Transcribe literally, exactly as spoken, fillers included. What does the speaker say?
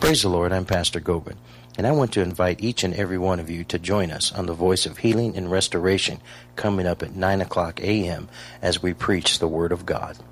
Praise the Lord. I'm Pastor Gobin, and I want to invite each and every one of you to join us on the Voice of Healing and Restoration coming up at nine o'clock a.m. as we preach the Word of God.